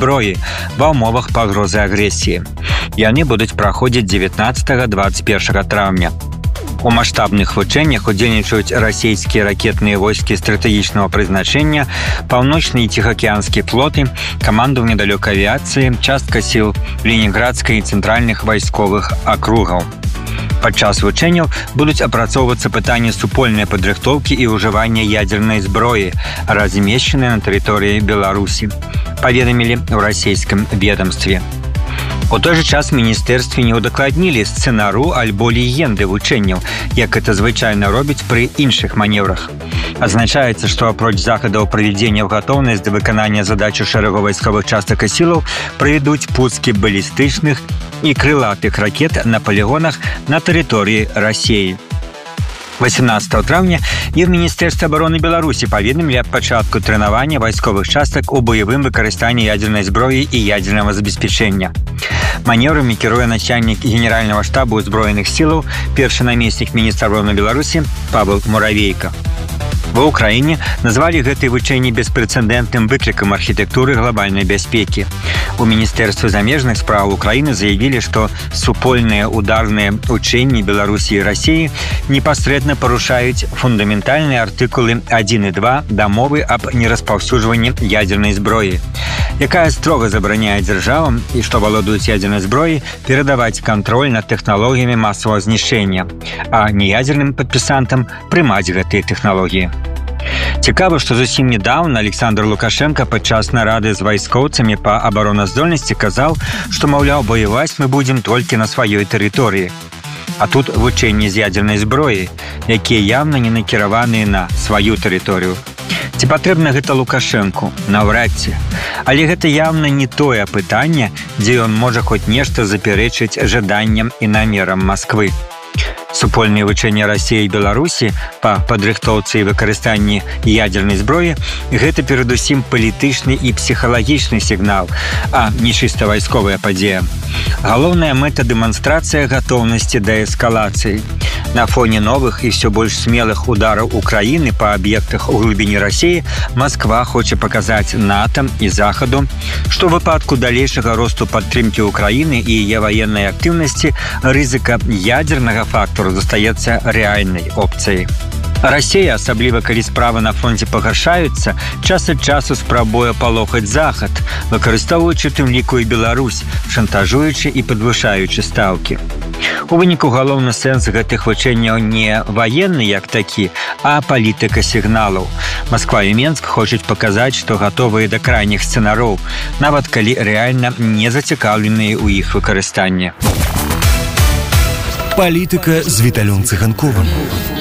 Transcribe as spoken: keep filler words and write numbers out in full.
зброі ва ўмовах пагрозы агрэсіі. Яны будуць праходзіць дзевятнаццатага - дваццаць першага траўня. У маштабных вучэннях удзельнічаюць расійскія ракетныя войскі стратэгічнага прызначэння, паўночны і ціхаакіянскі флоты, камандаванне далёкай авіяцыі, частка сіл Ленінградскай і цэнтральных вайсковых акругаў. Падчас вучэнняў будуць апрацоўвацца пытанні супольнай падрыхтоўкі і ўжывання ядзернай зброі, размешчанай на тэрыторыі Беларусі, паведамілі ў расійскім ведамстве. У той жа час міністэрстве не ўдакладнілі сцэнару альбо легенды вучэнняў, як гэта звычайна робіць пры іншых манеўрах. Адзначаецца, што апроч захадаў правядзення ў гатоўнасць да выканання задач у шэрагу вайсковых частак і сілаў правядуць пускі балістычных і крылатых ракет на палігонах на тэрыторыі Расіі. восемнадцатага траўня і ў Міністэрстве абароны Беларусі паведамілі аб пачатку трэнавання вайсковых частак у баявым выкарыстанні ядзернай зброі і ядзернага забеспячэння. Манеўрамі кіруе начальнік генеральнага штабу ўзброеных сілаў, першы намеснік міністра абароны Беларусі Павел Муравейка. Ва ўкраіне назвалі гэтыя вучэнні беспрэцэдэнтным выклікам архітэктуры глобальнай бяспекі. У Міністэрстве замежных спраў Украіны заявілі, што супольныя ударныя учэнні Беларусі і Расіі непасрэдна парушаюць фундаментальныя артыкулы адзін і два дамовы аб нераспаўсюджванні ядзернай зброі, якая строга забараняе дзяржавам, і што валодаюць ядзернай зброі, перадаваць кантроль над тэхналогіямі масавага знішчэння, а неядзерным падпісантам прымаць гэтыя тэхналогіі. Цікава, што зусім нядаўна Александр Лукашенко падчас нарады з вайскоўцамі па абароназдольнасці казаў, што, маўляў, ваяваць мы будзем толькі на сваёй тэрыторыі. А тут вучэнні з ядзернай зброі, якія явна не накіраваныя на сваю тэрыторыю. Ці патрэбна гэта Лукашэнку? Наўрад ці. Але гэта явна не тое пытанне, дзе ён можа хоць нешта запярэчыць жаданням і намерам Масквы. Супольныя вучэнні Расіі і Беларусі па падрыхтоўцы і выкарыстанні ядзернай зброі – гэта перадусім палітычны і псіхалагічны сігнал, а не чыста вайсковая падзея. Галоўная мэта – дэманстрацыя гатоўнасці да эскалацыі. На фоне новых і ўсё больш смелых удараў Украіны па аб'ектах у глыбіні Расіі Масква хоча паказаць НАТО і Захаду, што ў выпадку далейшага росту падтрымкі Украіны і яе ваеннай актыўнасці рызыка ядзернага фактару застаецца рэальнай опцыяй. Расія, асабліва калі справы на фронце пагаршаюцца, час ад часу спрабуе палохаць Захад, выкарыстоўваючы тым ліку і Беларусь, шантажуючы і падвышаючы стаўкі. У выніку галоўны сэнс гэтых вучэнняў не ваенны як такі, а палітыка сігналаў. Масква і Менск хочуць паказаць, што гатовыя да крайніх сцэнароў, нават калі рэальна не зацікаўленыя ў іх выкарыстанні. Палітыка з Віталём Цыганковым.